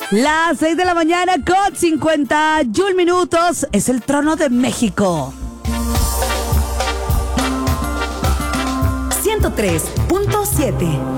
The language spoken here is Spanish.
Las 6 de la mañana con 51 minutos. Es el trono de México. 103.7